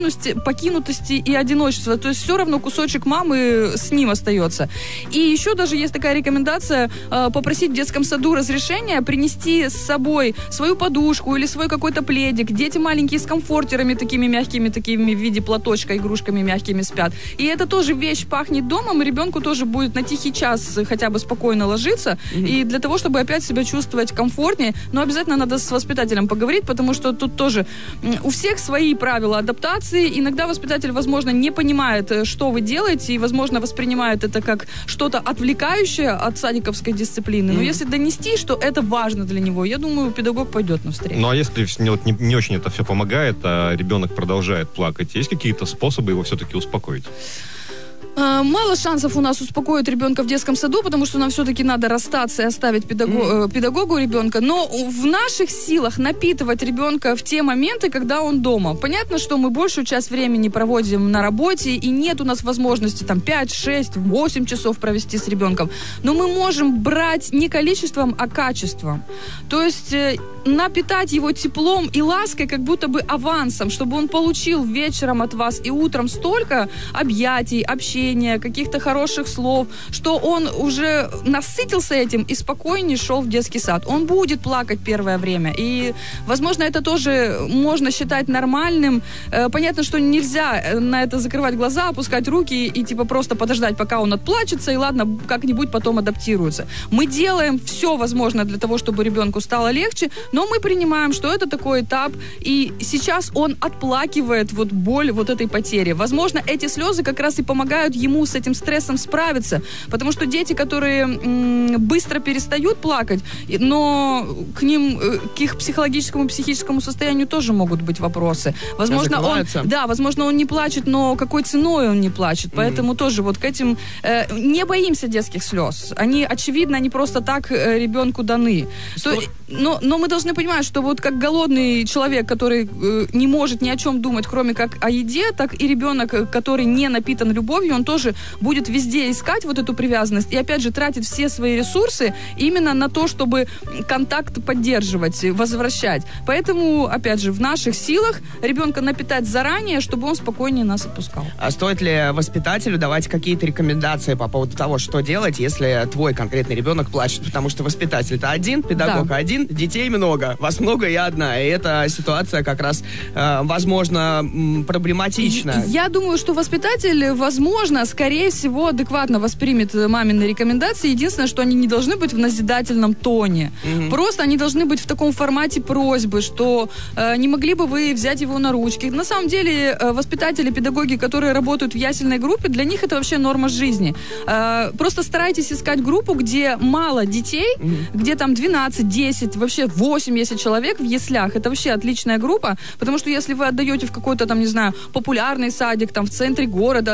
покинутости и одиночества. То есть все равно кусочек мамы с ним остается. И еще даже есть такая рекомендация попросить в детском саду разрешения принести с собой свою подушку или свой какой-то пледик. Дети маленькие с комфортерами такими мягкими, такими в виде платочка, игрушками мягкими спят. И это тоже вещь пахнет домом, и ребенку тоже будет на тихий час хотя бы спокойно ложиться. И для того, чтобы опять себя чувствовать комфортнее, но обязательно надо с воспитателем поговорить, потому что тут тоже у всех свои правила адаптации. Иногда воспитатель, возможно, не понимает, что вы делаете, и, возможно, воспринимает это как что-то отвлекающее от садиковской дисциплины. Но если донести, что это важно для него, я думаю, педагог пойдет навстречу. Ну, а если не очень это все помогает, а ребенок продолжает плакать, есть какие-то способы его все-таки успокоить? Мало шансов у нас успокоить ребенка в детском саду, потому что нам все-таки надо расстаться и оставить педагогу ребенка. Но в наших силах напитывать ребенка в те моменты, когда он дома. Понятно, что мы большую часть времени проводим на работе, и нет у нас возможности там 5, 6, 8 часов провести с ребенком. Но мы можем брать не количеством, а качеством. То есть напитать его теплом и лаской, как будто бы авансом, чтобы он получил вечером от вас и утром столько объятий, общения, каких-то хороших слов, что он уже насытился этим и спокойнее шел в детский сад. Он будет плакать первое время. И, возможно, это тоже можно считать нормальным. Понятно, что нельзя на это закрывать глаза, опускать руки и типа просто подождать, пока он отплачется, и ладно, как-нибудь потом адаптируется. Мы делаем все возможное для того, чтобы ребенку стало легче, но мы принимаем, что это такой этап, и сейчас он отплакивает вот боль вот этой потери. Возможно, эти слезы как раз и помогают ему с этим стрессом справиться, потому что дети, которые быстро перестают плакать, но к ним, к их психологическому и психическому состоянию тоже могут быть вопросы. Возможно, он не плачет, но какой ценой он не плачет, поэтому тоже вот к этим не боимся детских слез. Они, очевидно, они просто так ребенку даны. Но мы должны понимать, что вот как голодный человек, который не может ни о чем думать, кроме как о еде, так и ребенок, который не напитан любовью, он тоже будет везде искать вот эту привязанность и, опять же, тратит все свои ресурсы именно на то, чтобы контакт поддерживать, возвращать. Поэтому, опять же, в наших силах ребенка напитать заранее, чтобы он спокойнее нас отпускал. А стоит ли воспитателю давать какие-то рекомендации по поводу того, что делать, если твой конкретный ребенок плачет? Потому что воспитатель-то один, педагог один, детей много, вас много, я одна. И эта ситуация как раз, возможно, проблематична. Я думаю, что воспитатель, возможно, скорее всего, адекватно воспримет мамины рекомендации. Единственное, что они не должны быть в назидательном тоне. Просто они должны быть в таком формате просьбы, что не могли бы вы взять его на ручки. На самом деле, воспитатели, педагоги, которые работают в ясельной группе, для них это вообще норма жизни. Просто старайтесь искать группу, где мало детей, где там 12, 10, вообще 8, если человек в яслях. Это вообще отличная группа, потому что если вы отдаете в какой-то там, не знаю, популярный садик, там в центре города,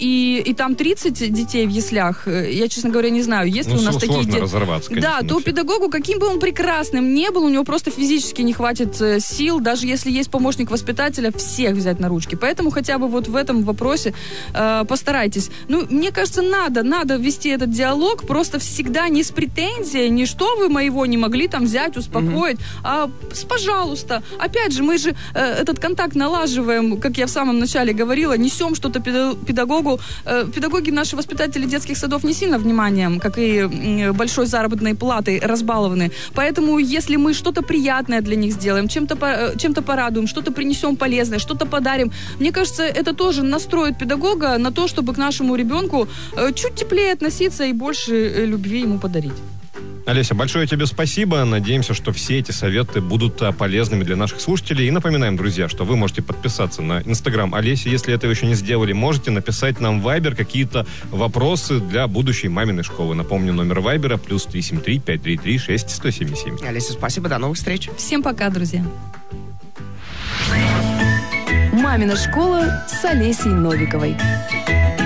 и там 30 детей в яслях, я, честно говоря, не знаю, есть ли у нас такие дети. Разорваться, конечно, да, то педагогу, каким бы он прекрасным не был, у него просто физически не хватит сил, даже если есть помощник воспитателя, всех взять на ручки. Поэтому хотя бы вот в этом вопросе постарайтесь. Ну, мне кажется, надо вести этот диалог, просто всегда не с претензией, не что вы моего не могли там взять, успокоить, а пожалуйста. Опять же, мы же этот контакт налаживаем, как я в самом начале говорила, несем что-то педагогу. Педагоги, наши воспитатели детских садов не сильно вниманием, как и большой заработной платой, разбалованы. Поэтому, если мы что-то приятное для них сделаем, чем-то порадуем, что-то принесем полезное, что-то подарим, мне кажется, это тоже настроит педагога на то, чтобы к нашему ребенку чуть теплее относиться и больше любви ему подарить. Олеся, большое тебе спасибо. Надеемся, что все эти советы будут полезными для наших слушателей. И напоминаем, друзья, что вы можете подписаться на Инстаграм Олеси. Если этого еще не сделали, можете написать нам в Вайбер какие-то вопросы для будущей маминой школы. Напомню, номер Вайбера +373 533 6177. Олеся, спасибо, до новых встреч. Всем пока, друзья. «Мамина школа» с Олесей Новиковой.